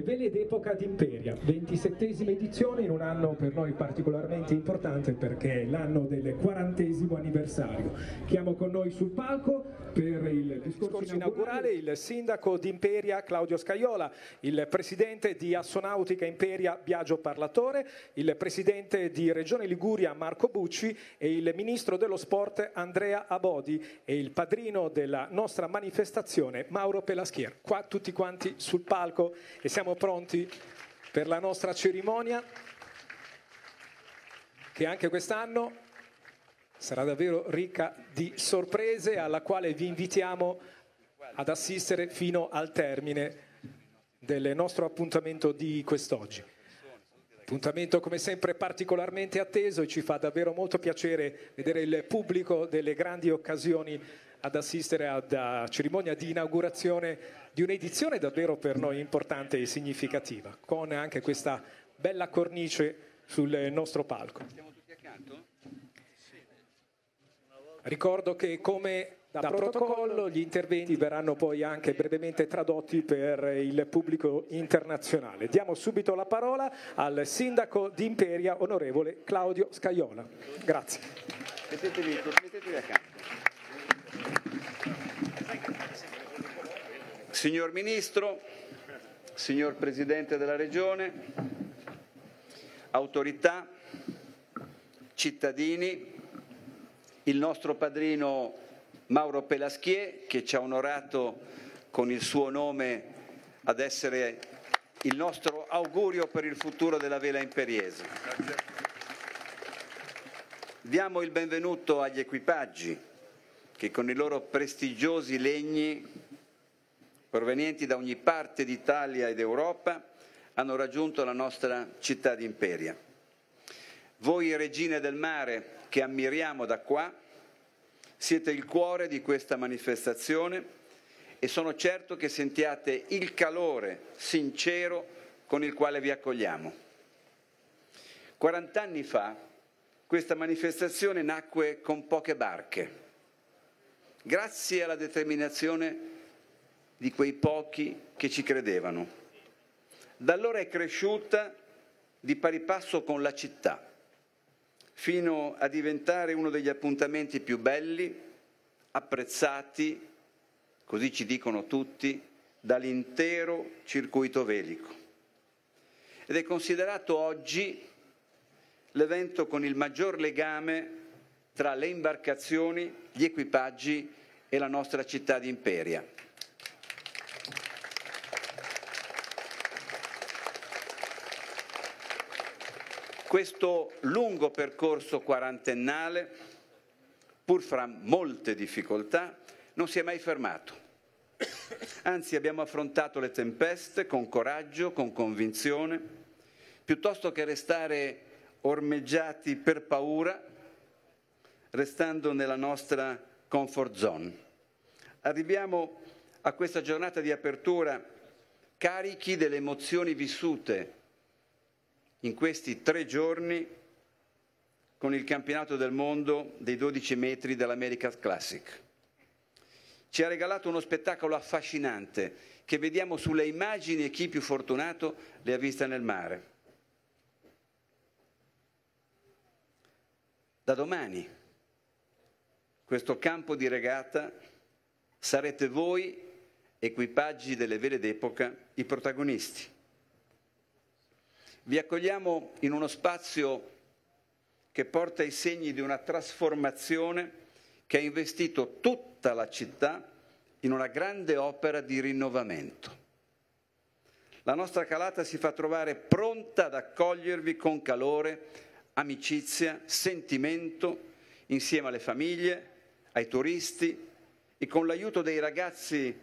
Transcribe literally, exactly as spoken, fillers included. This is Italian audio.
Vele d'Epoca d'Imperia, ventisettesima edizione in un anno per noi particolarmente importante perché è l'anno del quarantesimo anniversario. Chiamo con noi sul palco per il discorso, discorso inaugurale il sindaco d'Imperia Claudio Scajola, il presidente di Assonautica Imperia Biagio Parlatore, il presidente di Regione Liguria Marco Bucci e il ministro dello sport Andrea Abodi e il padrino della nostra manifestazione Mauro Pelaschier. Qua tutti quanti sul palco e siamo pronti per la nostra cerimonia che anche quest'anno sarà davvero ricca di sorprese alla quale vi invitiamo ad assistere fino al termine del nostro appuntamento di quest'oggi. Appuntamento come sempre particolarmente atteso e ci fa davvero molto piacere vedere il pubblico delle grandi occasioni ad assistere alla cerimonia di inaugurazione di un'edizione davvero per noi importante e significativa, con anche questa bella cornice sul nostro palco. Ricordo che come da protocollo gli interventi verranno poi anche brevemente tradotti per il pubblico internazionale. Diamo subito la parola al sindaco di Imperia, onorevole Claudio Scajola. Grazie. Mettetevi, mettetevi accanto. Signor Ministro, signor Presidente della Regione, autorità, cittadini, il nostro padrino Mauro Pelaschier che ci ha onorato con il suo nome ad essere il nostro augurio per il futuro della vela imperiese. Grazie. Diamo il benvenuto agli equipaggi che con i loro prestigiosi legni provenienti da ogni parte d'Italia ed Europa hanno raggiunto la nostra città di Imperia. Voi regine del mare che ammiriamo da qua, siete il cuore di questa manifestazione e sono certo che sentiate il calore sincero con il quale vi accogliamo. quarant'anni fa questa manifestazione nacque con poche barche, grazie alla determinazione di quei pochi che ci credevano. Da allora è cresciuta di pari passo con la città, fino a diventare uno degli appuntamenti più belli, apprezzati, così ci dicono tutti, dall'intero circuito velico. Ed è considerato oggi l'evento con il maggior legame tra le imbarcazioni, gli equipaggi e la nostra città di Imperia. Questo lungo percorso quarantennale, pur fra molte difficoltà, non si è mai fermato. Anzi, abbiamo affrontato le tempeste con coraggio, con convinzione, piuttosto che restare ormeggiati per paura, restando nella nostra comfort zone. Arriviamo a questa giornata di apertura carichi delle emozioni vissute in questi tre giorni con il campionato del mondo dei dodici metri dell'America's Classic. Ci ha regalato uno spettacolo affascinante che vediamo sulle immagini e chi più fortunato le ha viste nel mare. Da domani, questo campo di regata, sarete voi, equipaggi delle vele d'epoca, i protagonisti. Vi accogliamo in uno spazio che porta i segni di una trasformazione che ha investito tutta la città in una grande opera di rinnovamento. La nostra calata si fa trovare pronta ad accogliervi con calore, amicizia, sentimento, insieme alle famiglie, ai turisti e con l'aiuto dei ragazzi